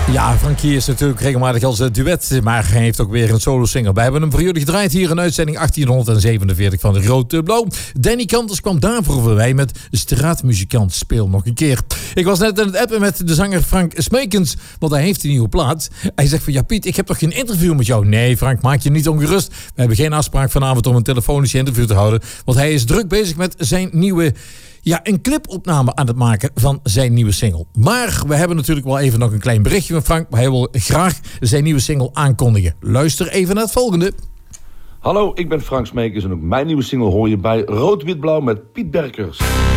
Ja, Frankie is natuurlijk regelmatig als duet, maar hij heeft ook weer een solo-single. Wij hebben hem voor jullie gedraaid hier in uitzending 1847 van de Grote Blauw. Danny Kanters kwam daarvoor voorbij met Straatmuzikant. Speel nog een keer. Ik was net aan het appen met de zanger Frank Smekens, want hij heeft een nieuwe plaat. Hij zegt van, ja Piet, ik heb toch geen interview met jou? Nee Frank, maak je niet ongerust. We hebben geen afspraak vanavond om een telefonische interview te houden, want hij is druk bezig met zijn nieuwe... Ja, een clipopname aan het maken van zijn nieuwe single. Maar we hebben natuurlijk wel even nog een klein berichtje van Frank. Maar hij wil graag zijn nieuwe single aankondigen. Luister even naar het volgende. Hallo, ik ben Frank Smekens en ook mijn nieuwe single hoor je bij Rood Wit Blauw met Piet Berkers.